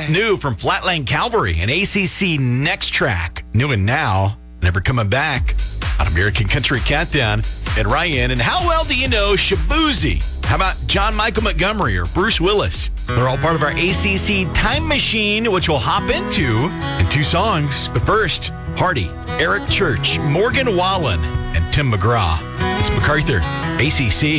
New from Flatland Calvary, an ACC Next Track. New and Now, Never Coming Back. On American Country Countdown. And Ryan, and how well do you know Shaboozey? How about John Michael Montgomery or Bruce Willis? They're all part of our ACC Time Machine, which we'll hop into in 2 songs. But first, Hardy, Eric Church, Morgan Wallen, and Tim McGraw. It's MacArthur, ACC.